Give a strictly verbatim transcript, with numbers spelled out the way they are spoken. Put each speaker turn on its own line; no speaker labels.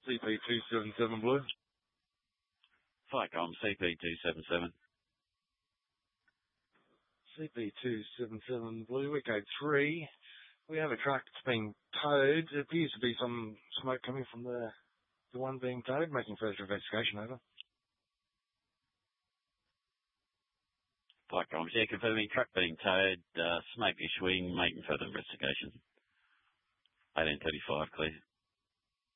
C P two seven seven Blue.
Flycom C P two seven seven.
C P two seven seven Blue, we code three. We have a truck that's being towed. There appears to be some smoke coming from the the one being towed, making further investigation, over.
Flycom, yeah, confirming truck being towed, uh, smoke issuing, making further investigation. eighteen thirty-five, clear.